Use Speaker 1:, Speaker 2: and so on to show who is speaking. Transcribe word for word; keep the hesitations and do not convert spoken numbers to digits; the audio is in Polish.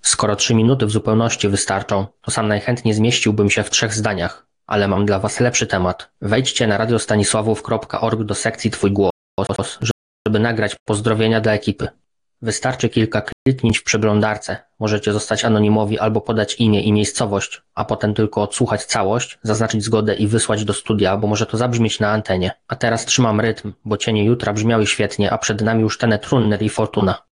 Speaker 1: Skoro trzy minuty w zupełności wystarczą, to sam najchętniej zmieściłbym się w trzech zdaniach. Ale mam dla was lepszy temat. Wejdźcie na radiostanisławów kropka org do sekcji Twój głos, żeby nagrać pozdrowienia dla ekipy. Wystarczy kilka kliknięć w przeglądarce. Możecie zostać anonimowi albo podać imię i miejscowość, a potem tylko odsłuchać całość, zaznaczyć zgodę i wysłać do studia, bo może to zabrzmieć na antenie. A teraz trzymam rytm, bo cienie jutra brzmiały świetnie, a przed nami już Tenet Runner i Fortuna.